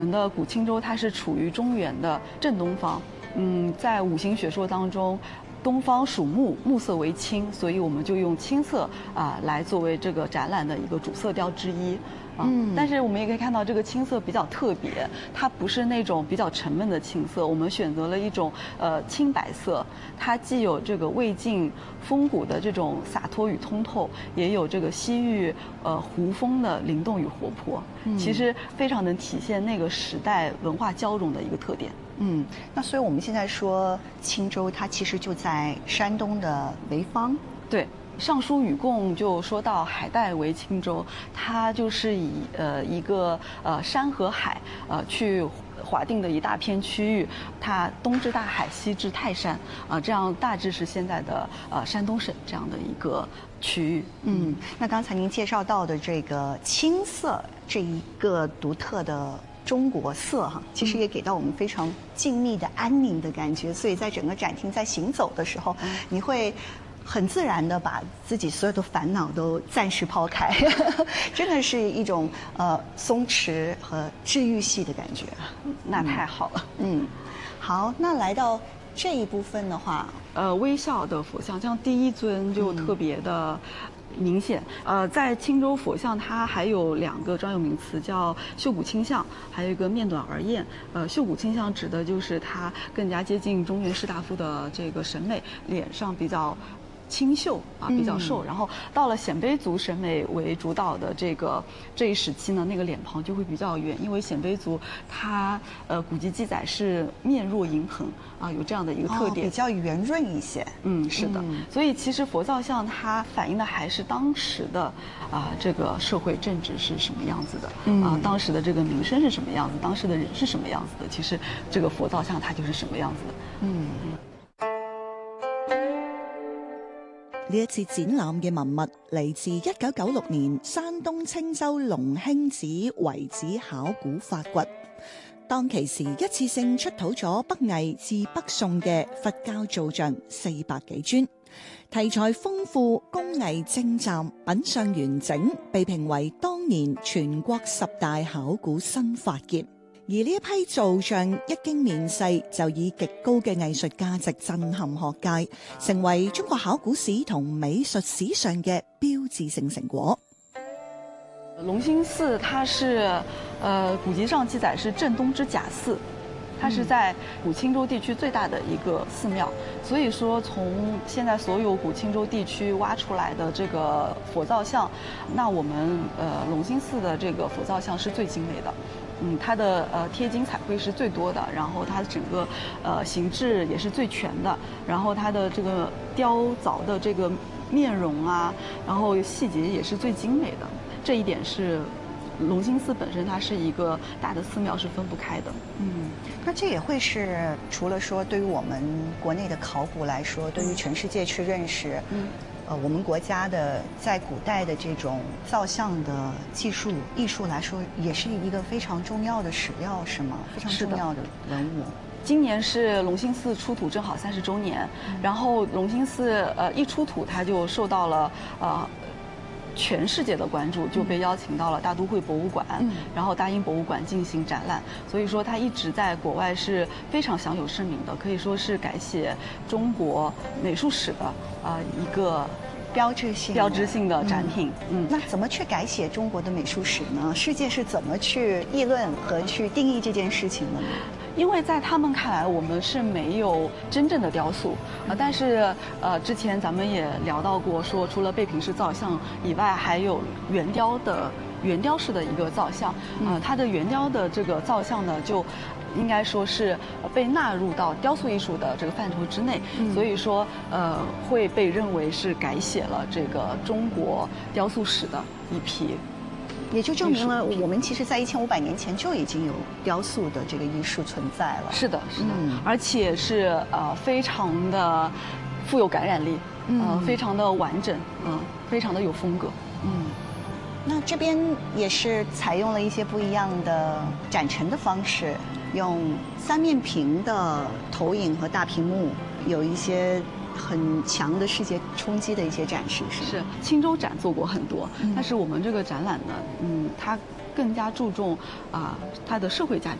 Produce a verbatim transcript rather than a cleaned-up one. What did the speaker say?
我们的古青州它是处于中原的正东方，嗯，在五行学说当中，东方属木，木色为青，所以我们就用青色啊、呃、来作为这个展览的一个主色调之一。啊，嗯、但是我们也可以看到这个青色比较特别，它不是那种比较沉闷的青色，我们选择了一种呃青白色，它既有这个魏晋风骨的这种洒脱与通透，也有这个西域呃胡风的灵动与活泼，嗯、其实非常能体现那个时代文化交融的一个特点。 嗯，那所以我们现在说青州，它其实就在山东的潍坊。 对。《尚书禹贡》就说到海带为青州，它就是以呃一个呃山和海呃去划定的一大片区域，它东至大海，西至泰山啊、呃，这样大致是现在的呃山东省这样的一个区域。 嗯，那刚才您介绍到的这个青色这一个独特的中国色哈，其实也给到我们非常静谧的安宁的感觉，所以在整个展厅在行走的时候，你会很自然的把自己所有的烦恼都暂时抛开，真的是一种呃松弛和治愈系的感觉。 那太好了。 嗯，好，那来到这一部分的话， 呃，微笑的佛像，像第一尊就特别的明显。呃，在青州佛像，它还有两个专有名词，叫秀骨清相，还有一个面短而艳。呃，秀骨清相指的就是它更加接近中原士大夫的这个审美，脸上比较清秀啊，比较瘦。嗯、然后到了鲜卑族审美为主导的这个这一时期呢，那个脸庞就会比较圆，因为鲜卑族它呃古籍记载是面若银衡啊，有这样的一个特点， 哦、比较圆润一些。 嗯，是的。嗯、所以其实佛造像它反映的还是当时的啊这个社会政治是什么样子的，嗯、啊当时的这个民生是什么样子，当时的人是什么样子的，其实这个佛造像它就是什么样子的。嗯。 呢一次展覽嘅文物嚟自一九九六年山東青州龍興寺遺址考古發掘。當其時一次性出土咗北魏至北宋嘅佛教造像四百幾尊，題材豐富，工藝精湛，品相完整，被評為當年全國十大考古新發現。而呢一批造像一經面世，就以極高嘅藝術價值震撼學界，成為中國考古史同美術史上嘅標誌性成果。 龍興寺它是，呃，古籍上記載是正東之甲寺，它是在古青州地區最大的一個寺廟，所以說從現在所有古青州地區挖出來的這個佛造像，那我們呃龍興寺的這個佛造像是最精美的。嗯，它的呃貼金彩繪是最多的，然後它整個呃形制也是最全的，然後它的這個雕凿的這個面容啊，然後細節也是最精美的。這一點是龍興寺本身它是一個大的寺廟，是分不開的。 嗯，那這也會是除了說對於我們國內的考古來說，對於全世界去認識，嗯。呃，我們國家的在古代的這種造像的技術藝術來說，也是一個非常重要的史料，是嗎？非常重要的文物。 今年是龍興寺出土正好三十周年，嗯、然後龍興寺呃一出土，它就受到了呃全世界的關注，就被邀請到了大都會博物館，嗯、然後大英博物館進行展覽。所以說，它一直在國外是非常享有盛名的，可以說是改寫中國美術史的啊、呃、一個標誌性標誌性的展品。 嗯，嗯那怎麼去改寫中國的美術史呢？世界是怎麼去議論和去定義這件事情的呢？ 因為在他們看來，我們是沒有真正的雕塑啊、呃，但是呃，之前咱們也聊到過，說除了背平式造像以外，還有圓雕的圓雕式的一個造像，呃，它的圓雕的這個造像呢，就應該說是被納入到雕塑藝術的這個範疇之內，嗯、所以說呃，會被認為是改寫了這個中國雕塑史的一批。 也就證明了我們其實在一千五百年前就已經有雕塑的這個藝術存在了。 是的，是的，嗯、而且是呃非常的富有感染力，呃、嗯、非常的完整，嗯、呃，非常的有風格。 嗯，那這邊也是採用了一些不一樣的展陳的方式，用三面屏的投影和大屏幕，有一些很強的世界衝擊的一些展示，是是青州展做過很多，嗯、但是我們這個展覽呢，嗯，它更加注重啊它的社会价值。